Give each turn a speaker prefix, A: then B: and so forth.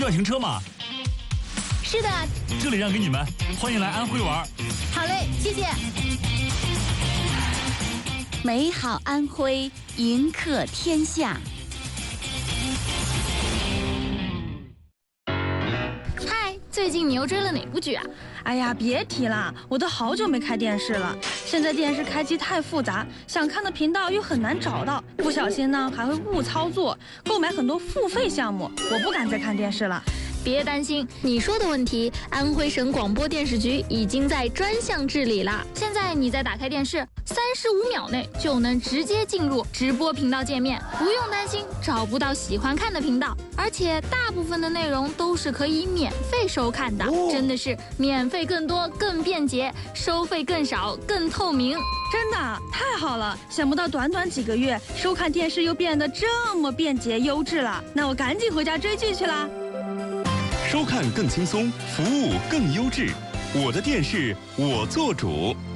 A: 需要停车吗？
B: 是的，
A: 这里让给你们，欢迎来安徽玩。
B: 好嘞，谢谢。
C: 美好安徽，迎客天下。
B: 嗨，最近你又追了哪部剧啊？
D: 哎呀，别提了，我都好久没开电视了。现在电视开机太复杂，想看的频道又很难找到，不小心呢还会误操作，购买很多付费项目，我不敢再看电视了。
B: 别担心，你说的问题，安徽省广播电视局已经在专项治理了。现在你再打开电视，35秒内就能直接进入直播频道界面，不用担心找不到喜欢看的频道，而且大部分的内容都是可以免费收看的，真的是免费更多、更便捷，收费更少、更透明。
D: 真的太好了！想不到短短几个月，收看电视又变得这么便捷优质了。那我赶紧回家追剧去啦！
E: 收看更轻松，服务更优质，我的电视我做主。